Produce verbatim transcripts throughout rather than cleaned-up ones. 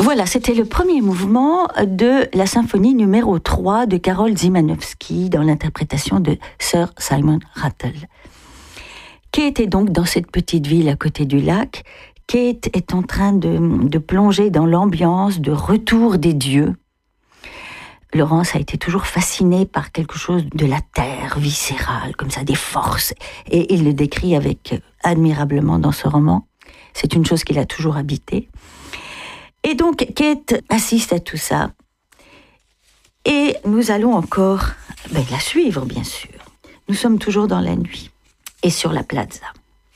Voilà, c'était le premier mouvement de la symphonie numéro trois de Karol Szymanowski dans l'interprétation de Sir Simon Rattle. Kate est donc dans cette petite ville à côté du lac. Kate est en train de, de plonger dans l'ambiance de retour des dieux. Laurence a été toujours fascinée par quelque chose de la terre, viscérale, comme ça, des forces. Et il le décrit avec admirablement dans ce roman. C'est une chose qu'il a toujours habité. Et donc, Kate assiste à tout ça. Et nous allons encore ben, la suivre, bien sûr. Nous sommes toujours dans la nuit et sur la plaza.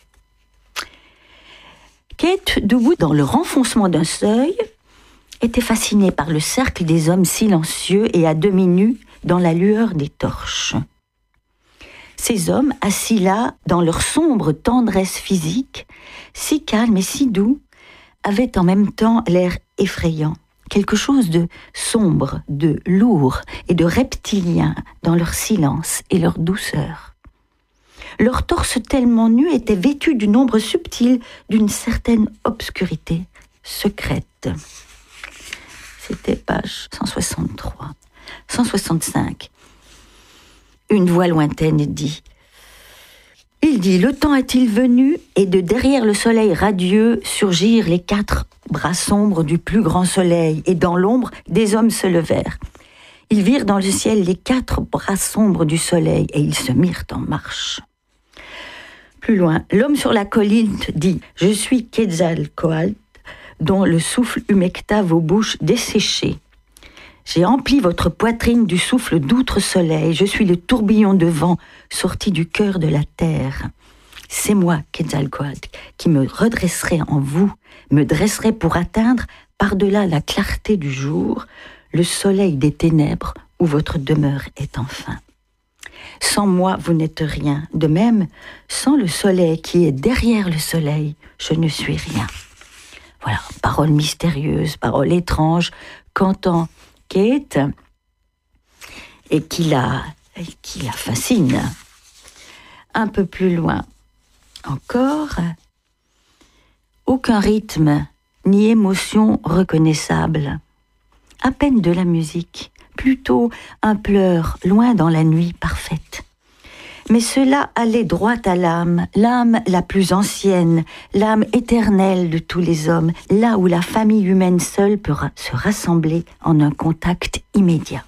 Kate, debout dans le renfoncement d'un seuil, était fascinée par le cercle des hommes silencieux et à demi nus dans la lueur des torches. Ces hommes, assis là, dans leur sombre tendresse physique, si calmes et si doux, avaient en même temps l'air effrayant, quelque chose de sombre, de lourd et de reptilien dans leur silence et leur douceur. Leur torse tellement nu était vêtu d'une ombre subtile, d'une certaine obscurité secrète. C'était page cent soixante-trois. cent soixante-cinq. Une voix lointaine dit « Il dit, le temps est-il venu, et de derrière le soleil radieux surgirent les quatre bras sombres du plus grand soleil, et dans l'ombre, des hommes se levèrent. Ils virent dans le ciel les quatre bras sombres du soleil, et ils se mirent en marche. » Plus loin, l'homme sur la colline dit « Je suis Quetzalcoatl, dont le souffle humecta vos bouches desséchées. J'ai empli votre poitrine du souffle d'outre soleil. Je suis le tourbillon de vent sorti du cœur de la terre. C'est moi, Quetzalcoatl, qui me redresserai en vous, me dresserai pour atteindre, par-delà la clarté du jour, le soleil des ténèbres où votre demeure est enfin. Sans moi, vous n'êtes rien. De même, sans le soleil qui est derrière le soleil, je ne suis rien. » Voilà, parole mystérieuse, parole étrange, qu'entend Kate et qui la, qui la fascine. Un peu plus loin encore, aucun rythme ni émotion reconnaissable, à peine de la musique, plutôt un pleur loin dans la nuit parfaite. Mais cela allait droit à l'âme, l'âme la plus ancienne, l'âme éternelle de tous les hommes, là où la famille humaine seule peut ra- se rassembler en un contact immédiat.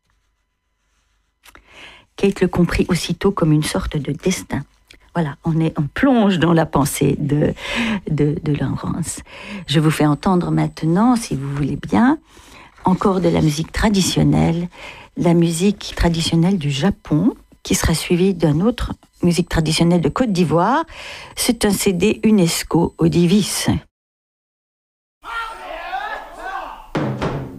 Kate le comprit aussitôt comme une sorte de destin. Voilà, on, est, on plonge dans la pensée de, de, de Laurence. Je vous fais entendre maintenant, si vous voulez bien, encore de la musique traditionnelle, la musique traditionnelle du Japon, qui sera suivi d'une autre musique traditionnelle de Côte d'Ivoire. C'est un C D UNESCO Odivis.